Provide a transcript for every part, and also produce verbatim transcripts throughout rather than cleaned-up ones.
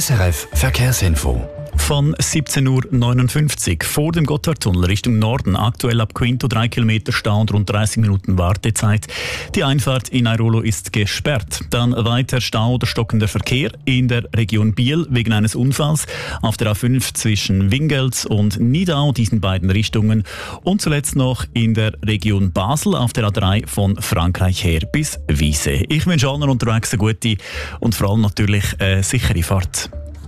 S R F Verkehrsinfo. Von siebzehn Uhr neunundfünfzig vor dem Gotthardtunnel Richtung Norden, aktuell ab Quinto drei Kilometer Stau und rund dreißig Minuten Wartezeit. Die Einfahrt in Airolo ist gesperrt. Dann weiter Stau oder stockender Verkehr in der Region Biel wegen eines Unfalls auf der A fünf zwischen Wingels und Nidau, diesen beiden Richtungen. Und zuletzt noch in der Region Basel auf der A drei von Frankreich her bis Wiese. Ich wünsche allen unterwegs eine gute und vor allem natürlich eine sichere Fahrt.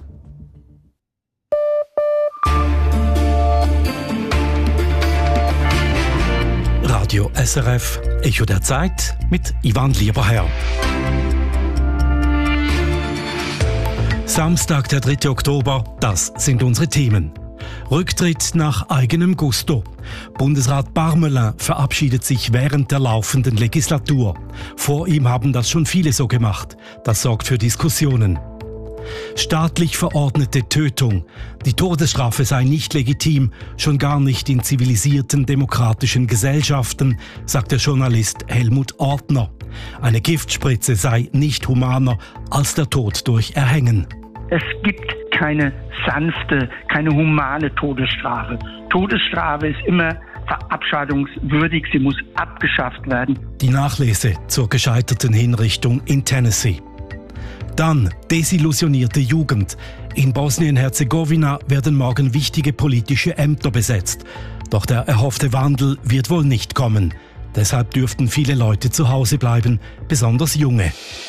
Radio S R F, Echo der Zeit mit Ivan Lieberherr. Samstag, der dritte Oktober, das sind unsere Themen. Rücktritt nach eigenem Gusto. Bundesrat Parmelin verabschiedet sich während der laufenden Legislatur. Vor ihm haben das schon viele so gemacht. Das sorgt für Diskussionen. Staatlich verordnete Tötung. Die Todesstrafe sei nicht legitim, schon gar nicht in zivilisierten demokratischen Gesellschaften, sagt der Journalist Helmut Ortner. Eine Giftspritze sei nicht humaner als der Tod durch Erhängen. Es gibt keine sanfte, keine humane Todesstrafe. Todesstrafe ist immer verabscheuungswürdig, sie muss abgeschafft werden. Die Nachlese zur gescheiterten Hinrichtung in Tennessee. Dann desillusionierte Jugend. In Bosnien-Herzegowina werden morgen wichtige politische Ämter besetzt. Doch der erhoffte Wandel wird wohl nicht kommen. Deshalb dürften viele Leute zu Hause bleiben, besonders junge.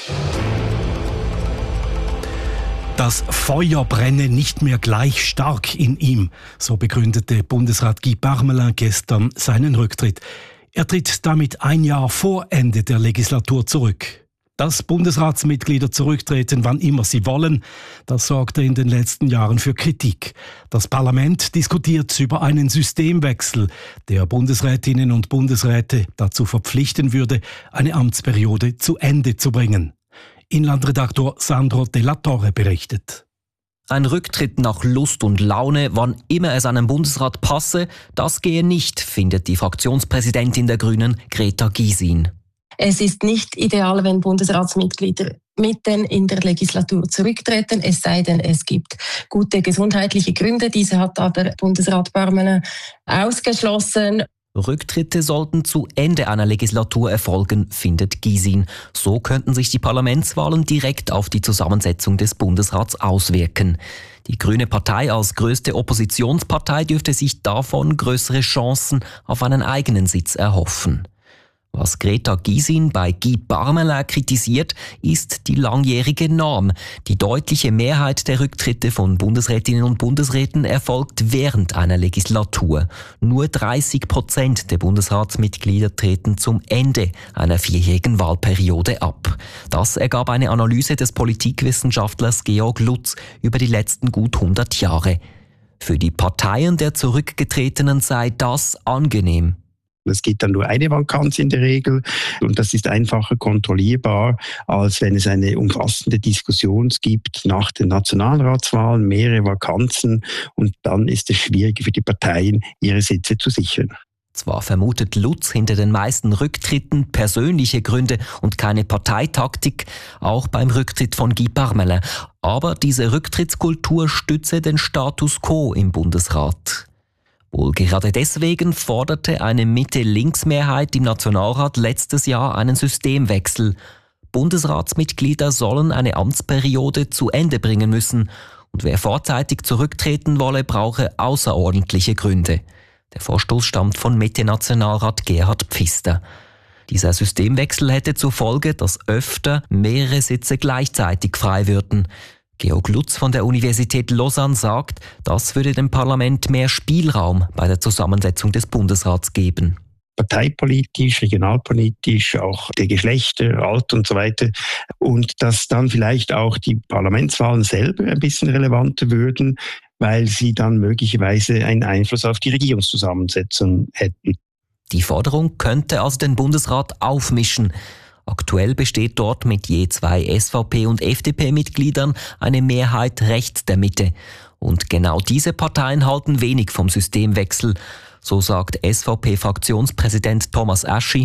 Das Feuer brenne nicht mehr gleich stark in ihm, so begründete Bundesrat Guy Parmelin gestern seinen Rücktritt. Er tritt damit ein Jahr vor Ende der Legislatur zurück. Dass Bundesratsmitglieder zurücktreten, wann immer sie wollen, das sorgte in den letzten Jahren für Kritik. Das Parlament diskutiert über einen Systemwechsel, der Bundesrätinnen und Bundesräte dazu verpflichten würde, eine Amtsperiode zu Ende zu bringen. Inlandredaktor Sandro Della Torre berichtet. Ein Rücktritt nach Lust und Laune, wann immer es einem Bundesrat passe, das gehe nicht, findet die Fraktionspräsidentin der Grünen, Greta Gysin. Es ist nicht ideal, wenn Bundesratsmitglieder mitten in der Legislatur zurücktreten, es sei denn, es gibt gute gesundheitliche Gründe. Diese hat aber Bundesrat Parmelin ausgeschlossen. Rücktritte sollten zu Ende einer Legislatur erfolgen, findet Gysin. So könnten sich die Parlamentswahlen direkt auf die Zusammensetzung des Bundesrats auswirken. Die Grüne Partei als größte Oppositionspartei dürfte sich davon größere Chancen auf einen eigenen Sitz erhoffen. Was Greta Gysin bei Guy Parmelin kritisiert, ist die langjährige Norm. Die deutliche Mehrheit der Rücktritte von Bundesrätinnen und Bundesräten erfolgt während einer Legislatur. Nur dreißig Prozent der Bundesratsmitglieder treten zum Ende einer vierjährigen Wahlperiode ab. Das ergab eine Analyse des Politikwissenschaftlers Georg Lutz über die letzten gut hundert Jahre. Für die Parteien der Zurückgetretenen sei das angenehm. Es gibt dann nur eine Vakanz in der Regel und das ist einfacher kontrollierbar, als wenn es eine umfassende Diskussion gibt nach den Nationalratswahlen, mehrere Vakanzen und dann ist es schwieriger für die Parteien, ihre Sitze zu sichern. Zwar vermutet Lutz hinter den meisten Rücktritten persönliche Gründe und keine Parteitaktik, auch beim Rücktritt von Guy Parmelin, aber diese Rücktrittskultur stütze den Status quo im Bundesrat. Wohl gerade deswegen forderte eine Mitte-Links-Mehrheit im Nationalrat letztes Jahr einen Systemwechsel. Bundesratsmitglieder sollen eine Amtsperiode zu Ende bringen müssen und wer vorzeitig zurücktreten wolle, brauche außerordentliche Gründe. Der Vorstoß stammt von Mitte-Nationalrat Gerhard Pfister. Dieser Systemwechsel hätte zur Folge, dass öfter mehrere Sitze gleichzeitig frei würden. Georg Lutz von der Universität Lausanne sagt, das würde dem Parlament mehr Spielraum bei der Zusammensetzung des Bundesrats geben. Parteipolitisch, regionalpolitisch, auch der Geschlechter, Alter und so weiter. Und dass dann vielleicht auch die Parlamentswahlen selber ein bisschen relevanter würden, weil sie dann möglicherweise einen Einfluss auf die Regierungszusammensetzung hätten. Die Forderung könnte also den Bundesrat aufmischen. Aktuell besteht dort mit je zwei S V P- und F D P-Mitgliedern eine Mehrheit rechts der Mitte. Und genau diese Parteien halten wenig vom Systemwechsel. So sagt S V P-Fraktionspräsident Thomas Aschi.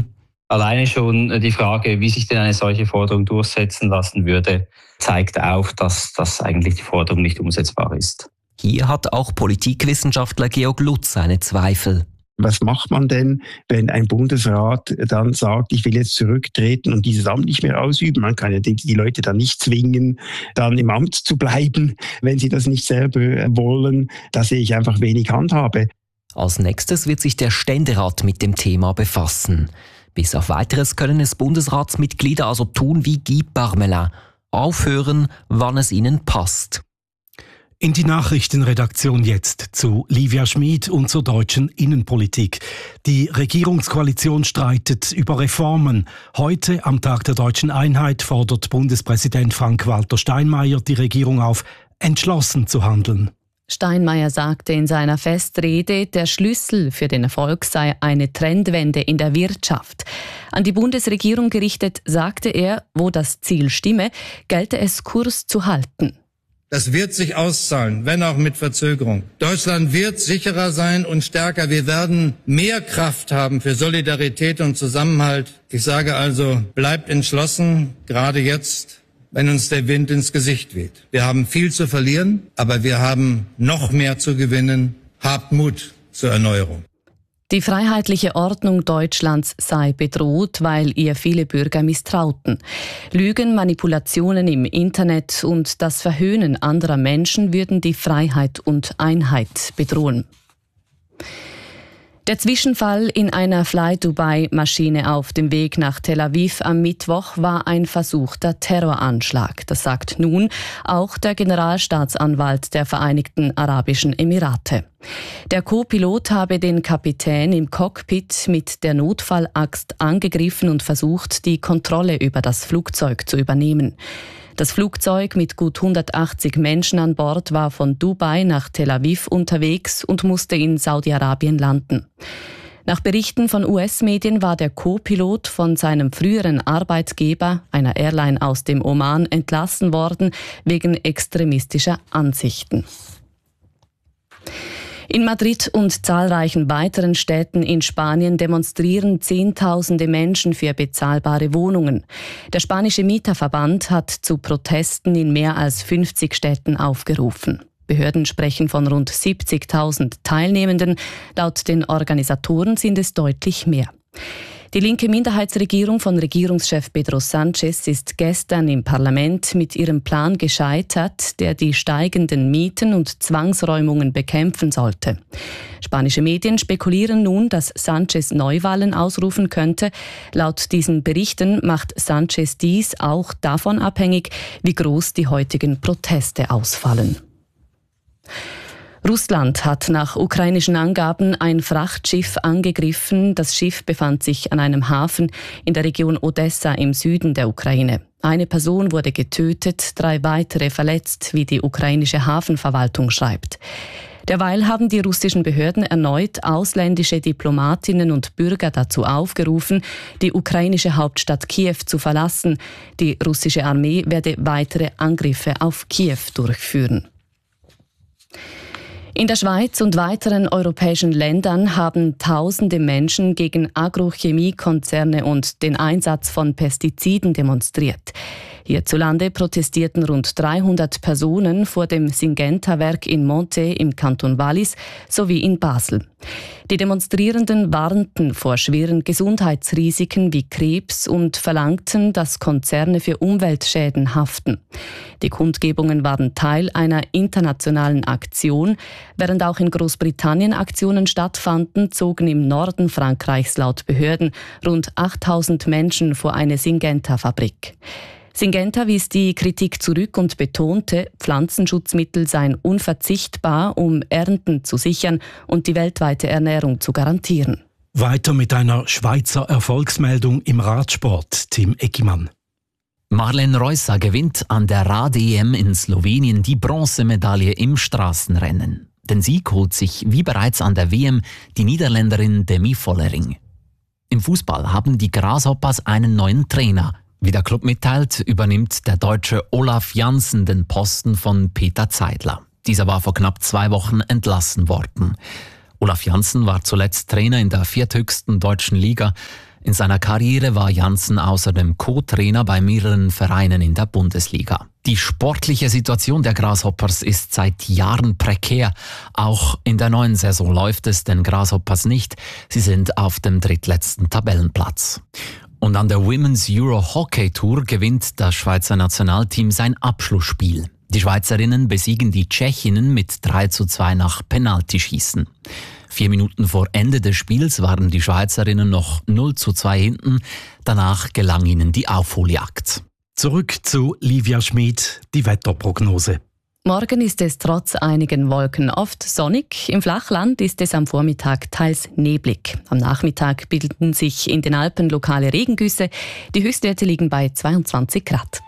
Alleine schon die Frage, wie sich denn eine solche Forderung durchsetzen lassen würde, zeigt auf, dass das eigentlich die Forderung nicht umsetzbar ist. Hier hat auch Politikwissenschaftler Georg Lutz seine Zweifel. Was macht man denn, wenn ein Bundesrat dann sagt, ich will jetzt zurücktreten und dieses Amt nicht mehr ausüben? Man kann ja die, die Leute dann nicht zwingen, dann im Amt zu bleiben, wenn sie das nicht selber wollen. Da sehe ich einfach wenig Handhabe. Als nächstes wird sich der Ständerat mit dem Thema befassen. Bis auf Weiteres können es Bundesratsmitglieder also tun wie Guy Parmelin. Aufhören, wann es ihnen passt. In die Nachrichtenredaktion jetzt zu Livia Schmid und zur deutschen Innenpolitik. Die Regierungskoalition streitet über Reformen. Heute, am Tag der deutschen Einheit, fordert Bundespräsident Frank-Walter Steinmeier die Regierung auf, entschlossen zu handeln. Steinmeier sagte in seiner Festrede, der Schlüssel für den Erfolg sei eine Trendwende in der Wirtschaft. An die Bundesregierung gerichtet sagte er, wo das Ziel stimme, gelte es, Kurs zu halten. Das wird sich auszahlen, wenn auch mit Verzögerung. Deutschland wird sicherer sein und stärker. Wir werden mehr Kraft haben für Solidarität und Zusammenhalt. Ich sage also, bleibt entschlossen, gerade jetzt, wenn uns der Wind ins Gesicht weht. Wir haben viel zu verlieren, aber wir haben noch mehr zu gewinnen. Habt Mut zur Erneuerung. Die freiheitliche Ordnung Deutschlands sei bedroht, weil ihr viele Bürger misstrauten. Lügen, Manipulationen im Internet und das Verhöhnen anderer Menschen würden die Freiheit und Einheit bedrohen. Der Zwischenfall in einer Fly-Dubai-Maschine auf dem Weg nach Tel Aviv am Mittwoch war ein versuchter Terroranschlag. Das sagt nun auch der Generalstaatsanwalt der Vereinigten Arabischen Emirate. Der Co-Pilot habe den Kapitän im Cockpit mit der Notfallaxt angegriffen und versucht, die Kontrolle über das Flugzeug zu übernehmen. Das Flugzeug mit gut hundertachtzig Menschen an Bord war von Dubai nach Tel Aviv unterwegs und musste in Saudi-Arabien landen. Nach Berichten von U S-Medien war der Co-Pilot von seinem früheren Arbeitgeber, einer Airline aus dem Oman, entlassen worden wegen extremistischer Ansichten. In Madrid und zahlreichen weiteren Städten in Spanien demonstrieren Zehntausende Menschen für bezahlbare Wohnungen. Der spanische Mieterverband hat zu Protesten in mehr als fünfzig Städten aufgerufen. Behörden sprechen von rund siebzigtausend Teilnehmenden. Laut den Organisatoren sind es deutlich mehr. Die linke Minderheitsregierung von Regierungschef Pedro Sanchez ist gestern im Parlament mit ihrem Plan gescheitert, der die steigenden Mieten und Zwangsräumungen bekämpfen sollte. Spanische Medien spekulieren nun, dass Sanchez Neuwahlen ausrufen könnte. Laut diesen Berichten macht Sanchez dies auch davon abhängig, wie groß die heutigen Proteste ausfallen. Russland hat nach ukrainischen Angaben ein Frachtschiff angegriffen. Das Schiff befand sich an einem Hafen in der Region Odessa im Süden der Ukraine. Eine Person wurde getötet, drei weitere verletzt, wie die ukrainische Hafenverwaltung schreibt. Derweil haben die russischen Behörden erneut ausländische Diplomatinnen und Bürger dazu aufgerufen, die ukrainische Hauptstadt Kiew zu verlassen. Die russische Armee werde weitere Angriffe auf Kiew durchführen. In der Schweiz und weiteren europäischen Ländern haben tausende Menschen gegen Agrochemiekonzerne und den Einsatz von Pestiziden demonstriert. Hierzulande protestierten rund dreihundert Personen vor dem Syngenta-Werk in Monte im Kanton Wallis sowie in Basel. Die Demonstrierenden warnten vor schweren Gesundheitsrisiken wie Krebs und verlangten, dass Konzerne für Umweltschäden haften. Die Kundgebungen waren Teil einer internationalen Aktion. Während auch in Großbritannien Aktionen stattfanden, zogen im Norden Frankreichs laut Behörden rund achttausend Menschen vor eine Syngenta-Fabrik. Syngenta wies die Kritik zurück und betonte, Pflanzenschutzmittel seien unverzichtbar, um Ernten zu sichern und die weltweite Ernährung zu garantieren. Weiter mit einer Schweizer Erfolgsmeldung im Radsport, Tim Eckimann. Marlen Reusser gewinnt an der Rad-E M in Slowenien die Bronzemedaille im Straßenrennen. Den Sieg holt sich wie bereits an der W M die Niederländerin Demi Vollering. Im Fußball haben die Grasshoppers einen neuen Trainer. Wie der Club mitteilt, übernimmt der Deutsche Olaf Janssen den Posten von Peter Zeidler. Dieser war vor knapp zwei Wochen entlassen worden. Olaf Janssen war zuletzt Trainer in der vierthöchsten deutschen Liga. In seiner Karriere war Janssen außerdem Co-Trainer bei mehreren Vereinen in der Bundesliga. Die sportliche Situation der Grasshoppers ist seit Jahren prekär. Auch in der neuen Saison läuft es den Grasshoppers nicht. Sie sind auf dem drittletzten Tabellenplatz. Und an der Women's Euro Hockey Tour gewinnt das Schweizer Nationalteam sein Abschlussspiel. Die Schweizerinnen besiegen die Tschechinnen mit drei zu zwei nach Penaltyschießen. Vier Minuten vor Ende des Spiels waren die Schweizerinnen noch null zu zwei hinten. Danach gelang ihnen die Aufholjagd. Zurück zu Livia Schmid, die Wetterprognose. Morgen ist es trotz einigen Wolken oft sonnig. Im Flachland ist es am Vormittag teils neblig. Am Nachmittag bildeten sich in den Alpen lokale Regengüsse. Die Höchstwerte liegen bei zweiundzwanzig Grad.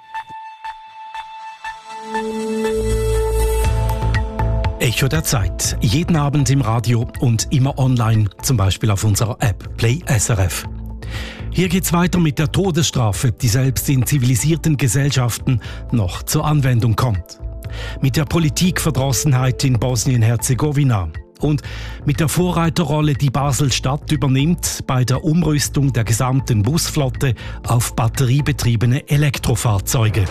Echo der Zeit. Jeden Abend im Radio und immer online, zum Beispiel auf unserer App Play S R F. Hier geht's weiter mit der Todesstrafe, die selbst in zivilisierten Gesellschaften noch zur Anwendung kommt. Mit der Politikverdrossenheit in Bosnien-Herzegowina und mit der Vorreiterrolle, die Basel-Stadt übernimmt bei der Umrüstung der gesamten Busflotte auf batteriebetriebene Elektrofahrzeuge.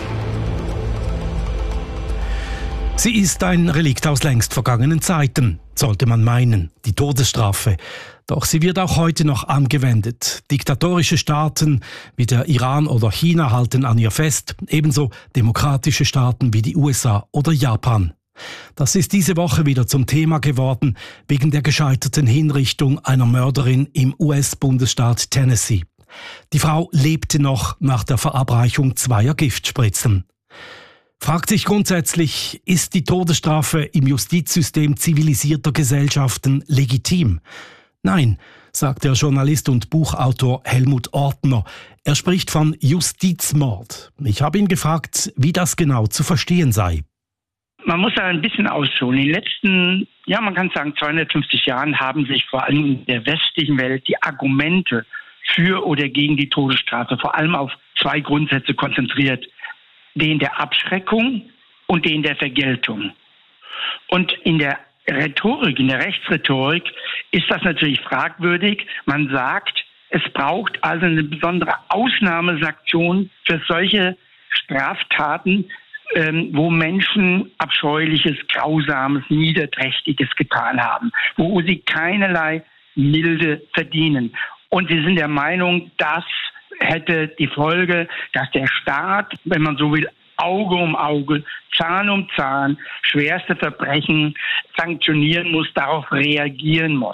Sie ist ein Relikt aus längst vergangenen Zeiten, sollte man meinen, die Todesstrafe. Doch sie wird auch heute noch angewendet. Diktatorische Staaten wie der Iran oder China halten an ihr fest, ebenso demokratische Staaten wie die U S A oder Japan. Das ist diese Woche wieder zum Thema geworden, wegen der gescheiterten Hinrichtung einer Mörderin im U S-Bundesstaat Tennessee. Die Frau lebte noch nach der Verabreichung zweier Giftspritzen. Fragt sich grundsätzlich, ist die Todesstrafe im Justizsystem zivilisierter Gesellschaften legitim? Nein, sagt der Journalist und Buchautor Helmut Ortner. Er spricht von Justizmord. Ich habe ihn gefragt, wie das genau zu verstehen sei. Man muss da ein bisschen ausholen. In den letzten, ja, man kann sagen, zweihundertfünfzig Jahren haben sich vor allem in der westlichen Welt die Argumente für oder gegen die Todesstrafe vor allem auf zwei Grundsätze konzentriert. Den der Abschreckung und den der Vergeltung. Und in der Rhetorik, in der Rechtsrhetorik ist das natürlich fragwürdig. Man sagt, es braucht also eine besondere Ausnahmesanktion für solche Straftaten, ähm, wo Menschen Abscheuliches, Grausames, Niederträchtiges getan haben, wo sie keinerlei Milde verdienen. Und sie sind der Meinung, dass hätte die Folge, dass der Staat, wenn man so will, Auge um Auge, Zahn um Zahn, schwerste Verbrechen sanktionieren muss, darauf reagieren muss.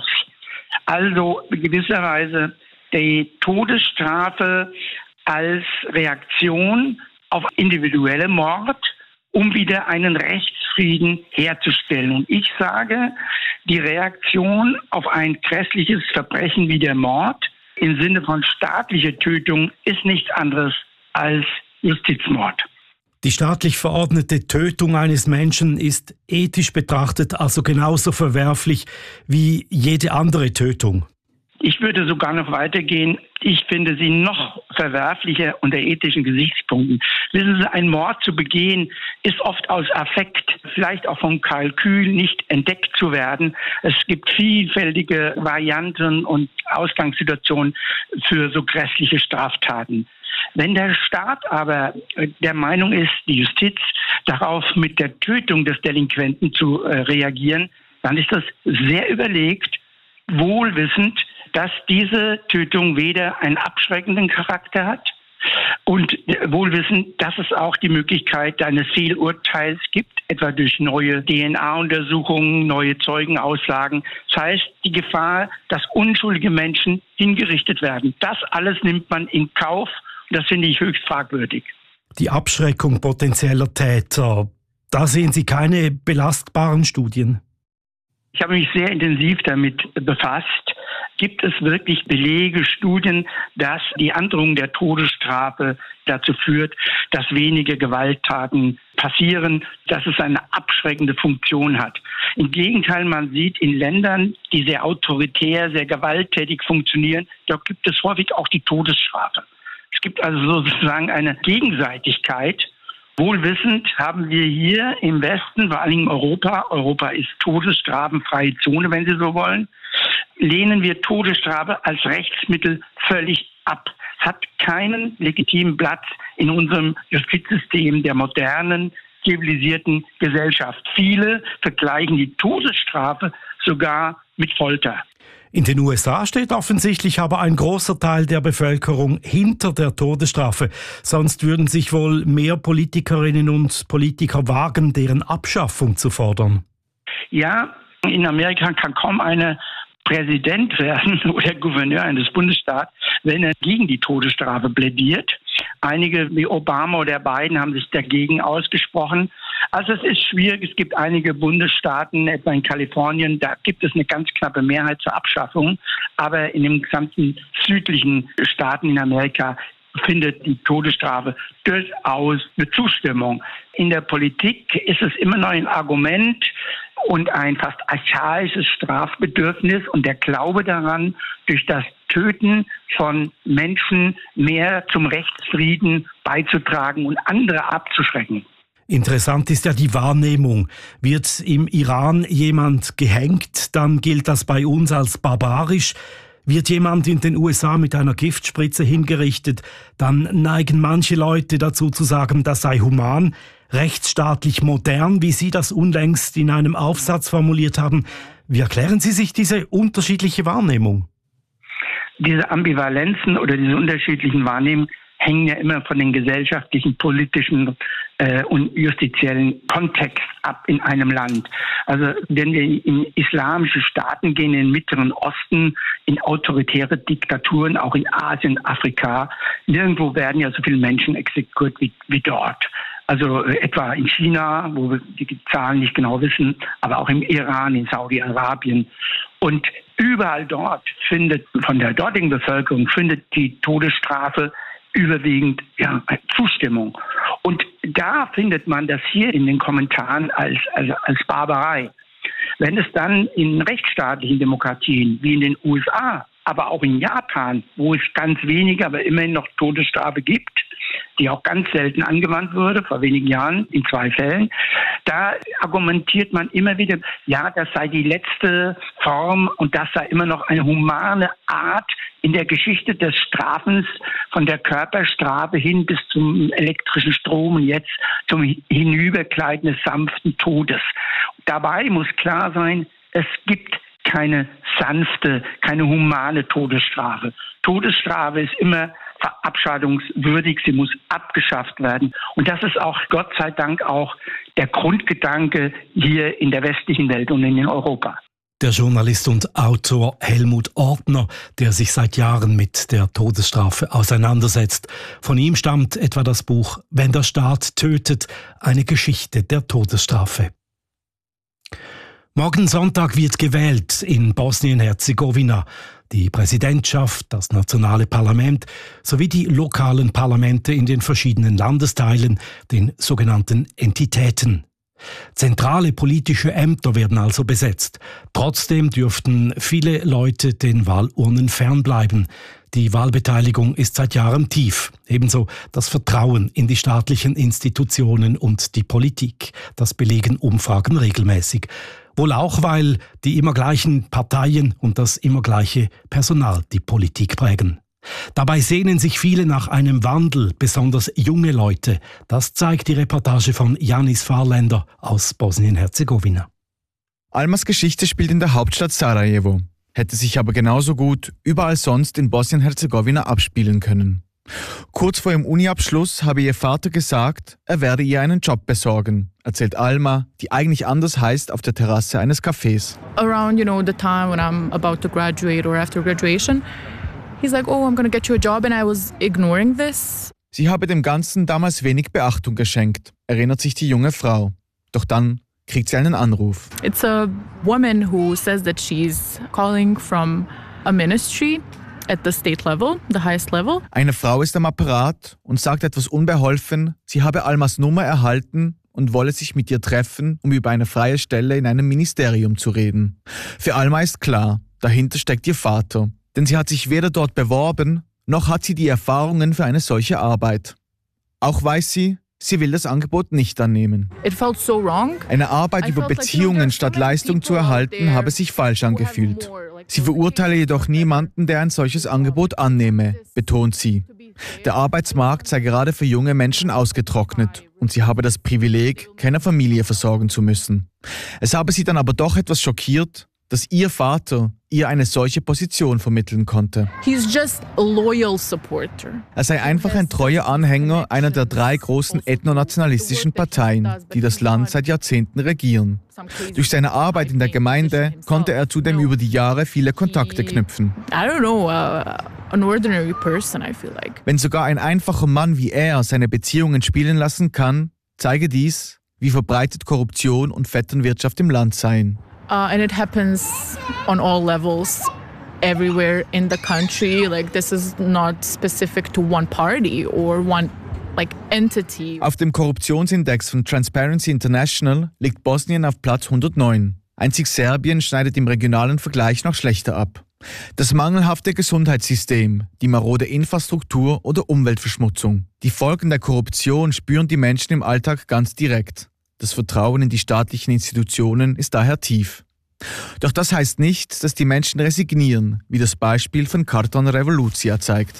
Also gewisserweise die Todesstrafe als Reaktion auf individuelle Mord, um wieder einen Rechtsfrieden herzustellen. Und ich sage, die Reaktion auf ein grässliches Verbrechen wie der Mord im Sinne von staatlicher Tötung ist nichts anderes als Justizmord. Die staatlich verordnete Tötung eines Menschen ist ethisch betrachtet also genauso verwerflich wie jede andere Tötung. Ich würde sogar noch weitergehen. Ich finde sie noch verwerflicher unter ethischen Gesichtspunkten. Wissen Sie, ein Mord zu begehen, ist oft aus Affekt, vielleicht auch vom Kalkül nicht entdeckt zu werden. Es gibt vielfältige Varianten und Ausgangssituationen für so grässliche Straftaten. Wenn der Staat aber der Meinung ist, die Justiz darauf mit der Tötung des Delinquenten zu äh, reagieren, dann ist das sehr überlegt, wohlwissend, dass diese Tötung weder einen abschreckenden Charakter hat und wohlwissend, dass es auch die Möglichkeit eines Fehlurteils gibt, etwa durch neue D N A-Untersuchungen, neue Zeugenaussagen. Das heißt, die Gefahr, dass unschuldige Menschen hingerichtet werden. Das alles nimmt man in Kauf und das finde ich höchst fragwürdig. Die Abschreckung potenzieller Täter, da sehen Sie keine belastbaren Studien? Ich habe mich sehr intensiv damit befasst. Gibt es wirklich Belege, Studien, dass die Androhung der Todesstrafe dazu führt, dass weniger Gewalttaten passieren, dass es eine abschreckende Funktion hat? Im Gegenteil, man sieht in Ländern, die sehr autoritär, sehr gewalttätig funktionieren, da gibt es häufig auch die Todesstrafe. Es gibt also sozusagen eine Gegenseitigkeit. Wohlwissend haben wir hier im Westen, vor allem in Europa, Europa ist todesstrafenfreie Zone, wenn Sie so wollen, lehnen wir Todesstrafe als Rechtsmittel völlig ab. Es hat keinen legitimen Platz in unserem Justizsystem der modernen, zivilisierten Gesellschaft. Viele vergleichen die Todesstrafe sogar mit Folter. In den U S A steht offensichtlich aber ein großer Teil der Bevölkerung hinter der Todesstrafe. Sonst würden sich wohl mehr Politikerinnen und Politiker wagen, deren Abschaffung zu fordern. Ja, in Amerika kann kaum eine Präsident werden oder Gouverneur eines Bundesstaats, wenn er gegen die Todesstrafe plädiert. Einige wie Obama oder Biden haben sich dagegen ausgesprochen. Also es ist schwierig. Es gibt einige Bundesstaaten, etwa in Kalifornien, da gibt es eine ganz knappe Mehrheit zur Abschaffung. Aber in den gesamten südlichen Staaten in Amerika findet die Todesstrafe durchaus eine Zustimmung. In der Politik ist es immer noch ein Argument und ein fast archaisches Strafbedürfnis und der Glaube daran, durch das Töten von Menschen mehr zum Rechtsfrieden beizutragen und andere abzuschrecken. Interessant ist ja die Wahrnehmung. Wird im Iran jemand gehängt, dann gilt das bei uns als barbarisch. Wird jemand in den U S A mit einer Giftspritze hingerichtet, dann neigen manche Leute dazu zu sagen, das sei human, rechtsstaatlich modern, wie Sie das unlängst in einem Aufsatz formuliert haben. Wie erklären Sie sich diese unterschiedliche Wahrnehmung? Diese Ambivalenzen oder diese unterschiedlichen Wahrnehmungen hängen ja immer von den gesellschaftlichen, politischen äh, und justiziellen Kontext ab in einem Land. Also wenn wir in islamische Staaten gehen, in den Mittleren Osten, in autoritäre Diktaturen, auch in Asien, Afrika, nirgendwo werden ja so viele Menschen exekutiert wie, wie dort. Also äh, etwa in China, wo wir die Zahlen nicht genau wissen, aber auch im Iran, in Saudi-Arabien. Und überall dort findet, von der dortigen Bevölkerung findet die Todesstrafe überwiegend ja, Zustimmung. Und da findet man das hier in den Kommentaren als, als, als Barbarei. Wenn es dann in rechtsstaatlichen Demokratien wie in den U S A, aber auch in Japan, wo es ganz wenige, aber immerhin noch Todesstrafe gibt, die auch ganz selten angewandt wurde, vor wenigen Jahren in zwei Fällen, da argumentiert man immer wieder, ja, das sei die letzte Form und das sei immer noch eine humane Art in der Geschichte des Strafens von der Körperstrafe hin bis zum elektrischen Strom und jetzt zum Hinübergleiten des sanften Todes. Dabei muss klar sein, es gibt keine sanfte, keine humane Todesstrafe. Todesstrafe ist immer verabschiedungswürdig, sie muss abgeschafft werden. Und das ist auch, Gott sei Dank, auch der Grundgedanke hier in der westlichen Welt und in Europa. Der Journalist und Autor Helmut Ortner, der sich seit Jahren mit der Todesstrafe auseinandersetzt. Von ihm stammt etwa das Buch »Wenn der Staat tötet, eine Geschichte der Todesstrafe«. Morgen Sonntag wird gewählt in Bosnien-Herzegowina. Die Präsidentschaft, das nationale Parlament sowie die lokalen Parlamente in den verschiedenen Landesteilen, den sogenannten Entitäten. Zentrale politische Ämter werden also besetzt. Trotzdem dürften viele Leute den Wahlurnen fernbleiben. Die Wahlbeteiligung ist seit Jahren tief. Ebenso das Vertrauen in die staatlichen Institutionen und die Politik. Das belegen Umfragen regelmäßig. Wohl auch, weil die immer gleichen Parteien und das immer gleiche Personal die Politik prägen. Dabei sehnen sich viele nach einem Wandel, besonders junge Leute. Das zeigt die Reportage von Janis Fahrländer aus Bosnien-Herzegowina. Almas Geschichte spielt in der Hauptstadt Sarajevo, hätte sich aber genauso gut überall sonst in Bosnien-Herzegowina abspielen können. Kurz vor ihrem Uniabschluss habe ihr Vater gesagt, er werde ihr einen Job besorgen, erzählt Alma, die eigentlich anders heißt, auf der Terrasse eines Cafés. Around, you know, the time when I'm about to graduate or after graduation, he's like, oh, I'm going to get you a job, and I was ignoring this. Sie habe dem Ganzen damals wenig Beachtung geschenkt, erinnert sich die junge Frau. Doch dann kriegt sie einen Anruf. It's a woman who says that she's calling from a ministry at the state level, the highest level. Eine Frau ist am Apparat und sagt etwas unbeholfen, sie habe Almas Nummer erhalten und wolle sich mit ihr treffen, um über eine freie Stelle in einem Ministerium zu reden. Für Alma ist klar, dahinter steckt ihr Vater. Denn sie hat sich weder dort beworben, noch hat sie die Erfahrungen für eine solche Arbeit. Auch weiß sie, sie will das Angebot nicht annehmen. It felt so wrong. Eine Arbeit über Beziehungen statt Leistung zu erhalten, habe sich falsch angefühlt. Sie verurteile jedoch niemanden, der ein solches Angebot annehme, betont sie. Der Arbeitsmarkt sei gerade für junge Menschen ausgetrocknet und sie habe das Privileg, keine Familie versorgen zu müssen. Es habe sie dann aber doch etwas schockiert, dass ihr Vater ihr eine solche Position vermitteln konnte. He's just a loyal supporter. Er sei einfach ein treuer Anhänger einer der drei großen ethnonationalistischen Parteien, die das Land seit Jahrzehnten regieren. Durch seine Arbeit in der Gemeinde konnte er zudem über die Jahre viele Kontakte knüpfen. I don't know, uh, an ordinary person, I feel like. Wenn sogar ein einfacher Mann wie er seine Beziehungen spielen lassen kann, zeige dies, wie verbreitet Korruption und Vetternwirtschaft im Land seien. Uh, and it happens on all levels, everywhere in the country. Like, this is not specific to one party or one like entity. Auf dem Korruptionsindex von Transparency International liegt Bosnien auf Platz hundertneun. Einzig Serbien schneidet im regionalen Vergleich noch schlechter ab. Das mangelhafte Gesundheitssystem, die marode Infrastruktur oder Umweltverschmutzung. Die Folgen der Korruption spüren die Menschen im Alltag ganz direkt. Das Vertrauen in die staatlichen Institutionen ist daher tief. Doch das heißt nicht, dass die Menschen resignieren, wie das Beispiel von Karton Revolucija zeigt.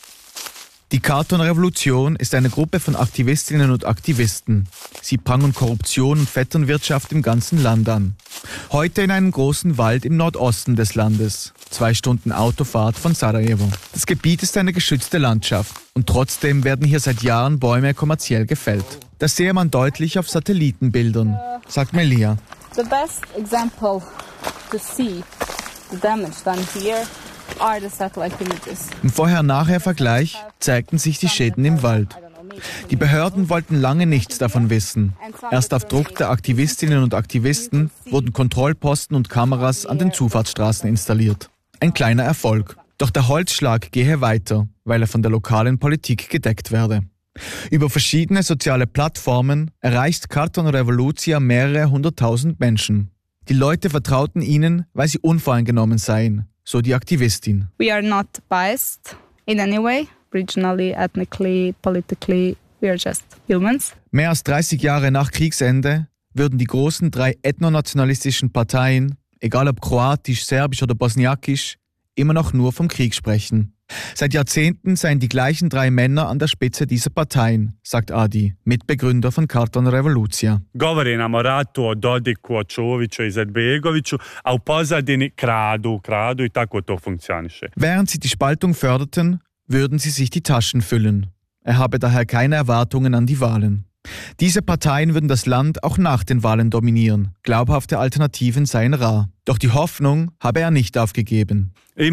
Die Karton Revolution ist eine Gruppe von Aktivistinnen und Aktivisten. Sie prangern Korruption und Vetternwirtschaft im ganzen Land an. Heute in einem großen Wald im Nordosten des Landes. Zwei Stunden Autofahrt von Sarajevo. Das Gebiet ist eine geschützte Landschaft und trotzdem werden hier seit Jahren Bäume kommerziell gefällt. Das sehe man deutlich auf Satellitenbildern, sagt Melia. The best example to see the damage done here are the satellite images. Im Vorher-Nachher-Vergleich zeigten sich die Schäden im Wald. Die Behörden wollten lange nichts davon wissen. Erst auf Druck der Aktivistinnen und Aktivisten wurden Kontrollposten und Kameras an den Zufahrtsstraßen installiert. Ein kleiner Erfolg. Doch der Holzschlag gehe weiter, weil er von der lokalen Politik gedeckt werde. Über verschiedene soziale Plattformen erreicht Karton Revolucija mehrere hunderttausend Menschen. Die Leute vertrauten ihnen, weil sie unvoreingenommen seien, so die Aktivistin. We are not biased in any way, regionally, ethnically, politically. We are just humans. Mehr als dreißig Jahre nach Kriegsende würden die großen drei ethnonationalistischen Parteien, egal ob kroatisch, serbisch oder bosniakisch, immer noch nur vom Krieg sprechen. Seit Jahrzehnten seien die gleichen drei Männer an der Spitze dieser Parteien, sagt Adi, Mitbegründer von Karton Revolucija. Govori nam o ratu, o Dodiku, o Čoviću, Izetbegoviću, a u pozadini kradu, kradu i tako to funkcioniše. Während sie die Spaltung förderten, würden sie sich die Taschen füllen. Er habe daher keine Erwartungen an die Wahlen. Diese Parteien würden das Land auch nach den Wahlen dominieren. Glaubhafte Alternativen seien rar. Doch die Hoffnung habe er nicht aufgegeben.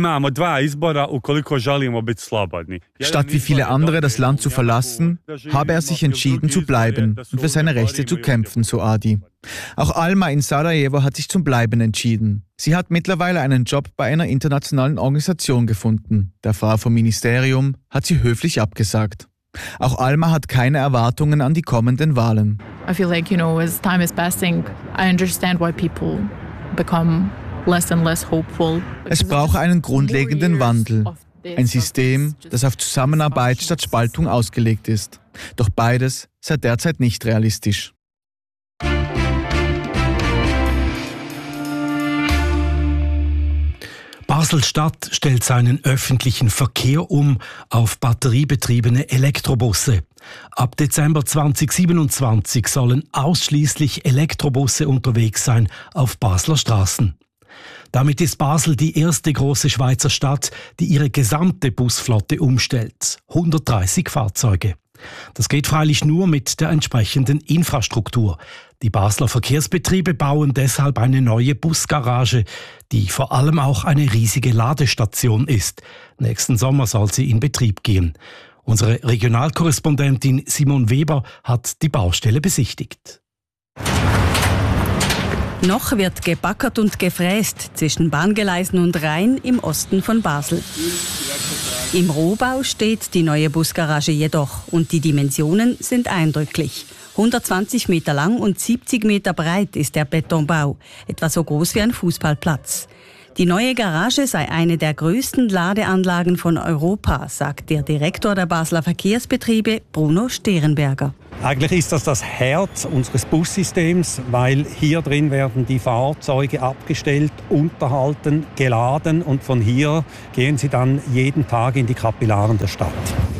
Statt wie viele andere das Land zu verlassen, habe er sich entschieden zu bleiben und für seine Rechte zu kämpfen, so Adi. Auch Alma in Sarajevo hat sich zum Bleiben entschieden. Sie hat mittlerweile einen Job bei einer internationalen Organisation gefunden. Der Frau vom Ministerium hat sie höflich abgesagt. Auch Alma hat keine Erwartungen an die kommenden Wahlen. I feel like, you know, as time is passing, I understand why people become less and less hopeful. Es braucht einen grundlegenden Wandel. Ein System, das auf Zusammenarbeit statt Spaltung ausgelegt ist. Doch beides sei derzeit nicht realistisch. Basel-Stadt stellt seinen öffentlichen Verkehr um auf batteriebetriebene Elektrobusse. Ab Dezember zweitausendsiebenundzwanzig sollen ausschließlich Elektrobusse unterwegs sein auf Basler Straßen. Damit ist Basel die erste große Schweizer Stadt, die ihre gesamte Busflotte umstellt. hundertdreißig Fahrzeuge. Das geht freilich nur mit der entsprechenden Infrastruktur. Die Basler Verkehrsbetriebe bauen deshalb eine neue Busgarage, die vor allem auch eine riesige Ladestation ist. Nächsten Sommer soll sie in Betrieb gehen. Unsere Regionalkorrespondentin Simon Weber hat die Baustelle besichtigt. Noch wird gebackert und gefräst zwischen Bahngeleisen und Rhein im Osten von Basel. Im Rohbau steht die neue Busgarage jedoch und die Dimensionen sind eindrücklich. hundertzwanzig Meter lang und siebzig Meter breit ist der Betonbau, etwa so groß wie ein Fußballplatz. Die neue Garage sei eine der größten Ladeanlagen von Europa, sagt der Direktor der Basler Verkehrsbetriebe Bruno Sterenberger. Eigentlich ist das das Herz unseres Bussystems, weil hier drin werden die Fahrzeuge abgestellt, unterhalten, geladen und von hier gehen sie dann jeden Tag in die Kapillaren der Stadt.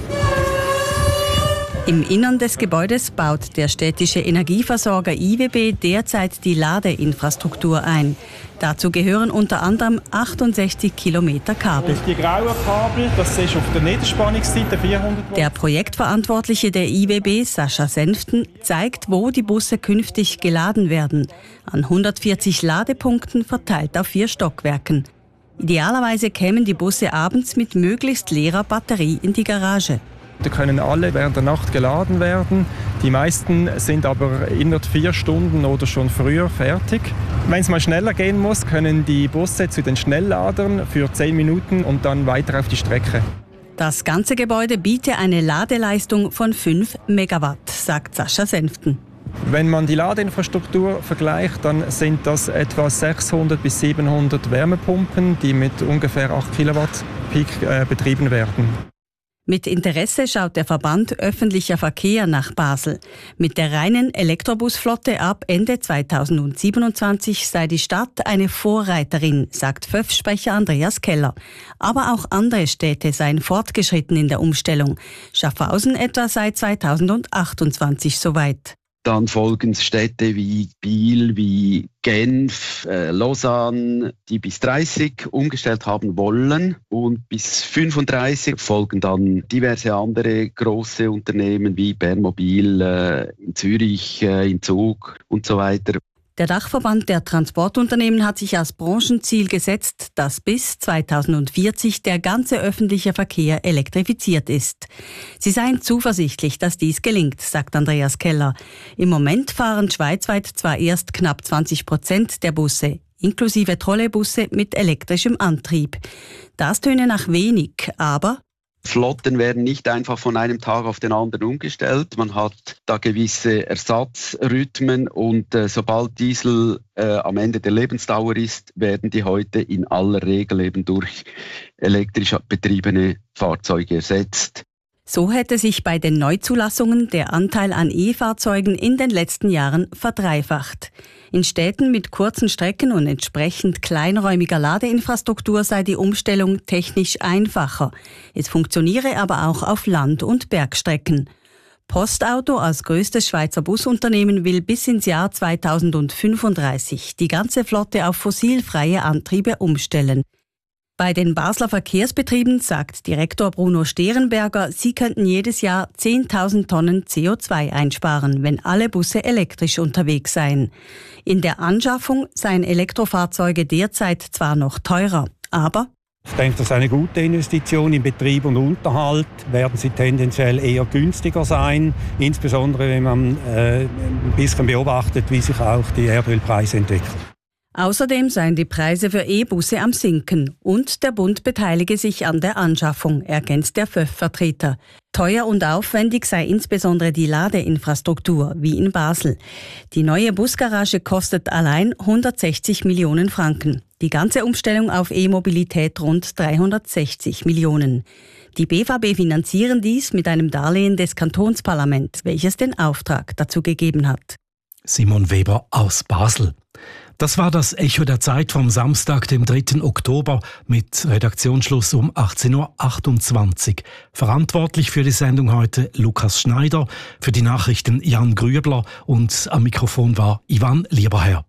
Im Innern des Gebäudes baut der städtische Energieversorger I W B derzeit die Ladeinfrastruktur ein. Dazu gehören unter anderem achtundsechzig Kilometer Kabel. Die grauen Kabel, das ist auf der Niederspannungsseite vierhundert Volt. Der Projektverantwortliche der I W B, Sascha Senften, zeigt, wo die Busse künftig geladen werden. An hundertvierzig Ladepunkten verteilt auf vier Stockwerken. Idealerweise kämen die Busse abends mit möglichst leerer Batterie in die Garage. Die können alle während der Nacht geladen werden. Die meisten sind aber innerhalb vier Stunden oder schon früher fertig. Wenn es mal schneller gehen muss, können die Busse zu den Schnellladern für zehn Minuten und dann weiter auf die Strecke. Das ganze Gebäude biete eine Ladeleistung von fünf Megawatt, sagt Sascha Senften. Wenn man die Ladeinfrastruktur vergleicht, dann sind das etwa sechshundert bis siebenhundert Wärmepumpen, die mit ungefähr acht Kilowatt Peak äh, betrieben werden. Mit Interesse schaut der Verband Öffentlicher Verkehr nach Basel. Mit der reinen Elektrobusflotte ab Ende zweitausendsiebenundzwanzig sei die Stadt eine Vorreiterin, sagt F Ö F-Sprecher Andreas Keller. Aber auch andere Städte seien fortgeschritten in der Umstellung. Schaffhausen etwa sei zweitausendachtundzwanzig soweit. Dann folgen Städte wie Biel, wie Genf, äh, Lausanne, die bis dreißig umgestellt haben wollen. Und bis fünfunddreißig folgen dann diverse andere große Unternehmen wie Bernmobil äh, in Zürich, äh, in Zug und so weiter. Der Dachverband der Transportunternehmen hat sich als Branchenziel gesetzt, dass bis zweitausendvierzig der ganze öffentliche Verkehr elektrifiziert ist. Sie seien zuversichtlich, dass dies gelingt, sagt Andreas Keller. Im Moment fahren schweizweit zwar erst knapp zwanzig Prozent der Busse, inklusive Trolleybusse mit elektrischem Antrieb. Das töne nach wenig, aber Flotten werden nicht einfach von einem Tag auf den anderen umgestellt. Man hat da gewisse Ersatzrhythmen und äh, sobald Diesel äh, am Ende der Lebensdauer ist, werden die heute in aller Regel eben durch elektrisch betriebene Fahrzeuge ersetzt. So hätte sich bei den Neuzulassungen der Anteil an E-Fahrzeugen in den letzten Jahren verdreifacht. In Städten mit kurzen Strecken und entsprechend kleinräumiger Ladeinfrastruktur sei die Umstellung technisch einfacher. Es funktioniere aber auch auf Land- und Bergstrecken. Postauto als größtes Schweizer Busunternehmen will bis ins Jahr zweitausendfünfunddreißig die ganze Flotte auf fossilfreie Antriebe umstellen. Bei den Basler Verkehrsbetrieben sagt Direktor Bruno Sterenberger, sie könnten jedes Jahr zehntausend Tonnen C O zwei einsparen, wenn alle Busse elektrisch unterwegs seien. In der Anschaffung seien Elektrofahrzeuge derzeit zwar noch teurer, aber ich denke, das ist eine gute Investition. Im Betrieb und Unterhalt werden sie tendenziell eher günstiger sein, insbesondere wenn man äh, ein bisschen beobachtet, wie sich auch die Erdölpreise entwickeln. Außerdem seien die Preise für E-Busse am Sinken und der Bund beteilige sich an der Anschaffung, ergänzt der F Ö F-Vertreter. Teuer und aufwendig sei insbesondere die Ladeinfrastruktur, wie in Basel. Die neue Busgarage kostet allein hundertsechzig Millionen Franken. Die ganze Umstellung auf E-Mobilität rund dreihundertsechzig Millionen. Die B V B finanzieren dies mit einem Darlehen des Kantonsparlaments, welches den Auftrag dazu gegeben hat. Simon Weber aus Basel. Das war das Echo der Zeit vom Samstag, dem dritten Oktober, mit Redaktionsschluss um achtzehn Uhr achtundzwanzig. Verantwortlich für die Sendung heute Lukas Schneider, für die Nachrichten Jan Grübler und am Mikrofon war Ivan Lieberherr.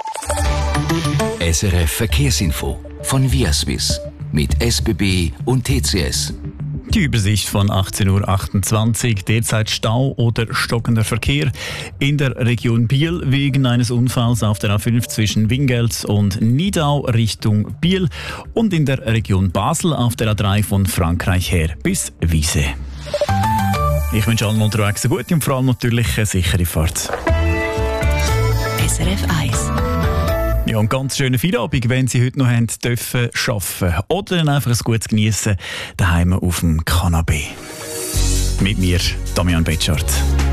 S R F Verkehrsinfo von Viaswiss mit S B B und T C S. Die Übersicht von achtzehn Uhr achtundzwanzig, derzeit Stau oder stockender Verkehr in der Region Biel wegen eines Unfalls auf der A fünf zwischen Wingels und Nidau Richtung Biel und in der Region Basel auf der A drei von Frankreich her bis Wiese. Ich wünsche allen unterwegs eine gute und vor allem natürlich eine sichere Fahrt. S R F eins. Ja, und ganz schönen Feierabend, wenn Sie heute noch haben dürfen arbeiten oder dann einfach ein gutes Geniessen daheim auf dem Kanapee. Mit mir, Damian Betschart.